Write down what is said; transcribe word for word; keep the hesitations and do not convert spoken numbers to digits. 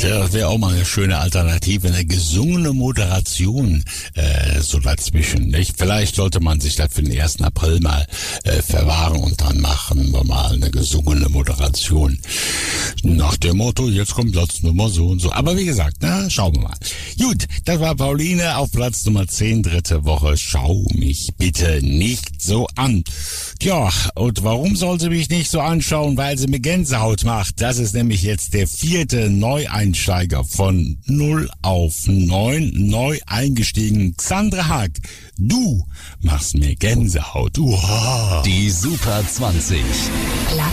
Tja, das wäre auch mal eine schöne Alternative, eine gesungene Moderation äh, so dazwischen, nicht? Vielleicht sollte man sich das für den ersten April mal äh, verwahren und dann machen wir mal eine gesungene Moderation. Nach dem Motto, jetzt kommt Platz Nummer so und so. Aber wie gesagt, na, schauen wir mal. Gut, das war Pauline auf Platz Nummer zehn, dritte Woche. Schau mich bitte nicht so an. Tja, und warum soll sie mich nicht so anschauen? Weil sie mir Gänsehaut macht. Das ist nämlich jetzt der vierte Neueinsteiger von null auf neun. Neu eingestiegen. Xandra Haag, du machst mir Gänsehaut. Uah. Die Super zwanzig. Platz